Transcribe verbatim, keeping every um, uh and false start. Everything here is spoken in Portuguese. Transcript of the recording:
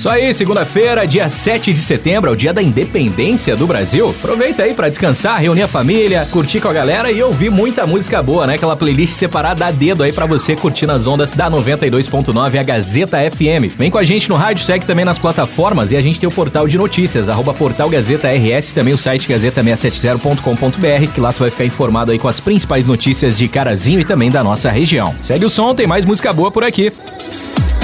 Isso aí, segunda-feira, dia sete de setembro, é o dia da independência do Brasil. Aproveita aí pra descansar, reunir a família, curtir com a galera e ouvir muita música boa, né? Aquela playlist separada a dedo aí pra você curtir nas ondas da noventa e dois ponto nove, a Gazeta F M. Vem com a gente no rádio, segue também nas plataformas e a gente tem o portal de notícias, arroba portal Gazeta R S, também o site gazeta seiscentos e setenta ponto com ponto b r, que lá tu vai ficar informado aí com as principais notícias de Carazinho e também da nossa região. Segue o som, tem mais música boa por aqui.